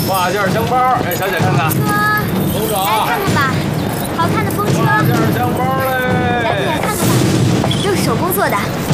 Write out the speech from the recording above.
挂件箱包，哎，小姐看看。 风筝， 来看看吧，好看的风车。 挂件箱包嘞。 来，你来看看吧，都是手工做的。